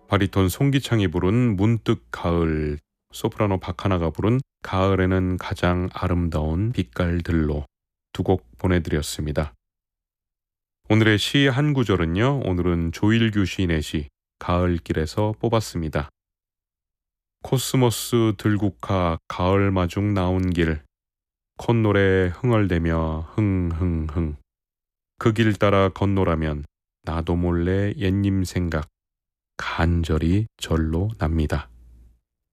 바리톤 송기창이 부른 문득 가을, 소프라노 박하나가 부른 가을에는 가장 아름다운 빛깔들로 두 곡 보내드렸습니다. 오늘의 시 한 구절은요, 오늘은 조일규 시인의 시 가을길에서 뽑았습니다. 코스모스 들국화 가을 마중 나온 길, 콧노래 흥얼대며 흥흥흥. 그 길 따라 건너라면 나도 몰래 옛님 생각 간절히 절로 납니다.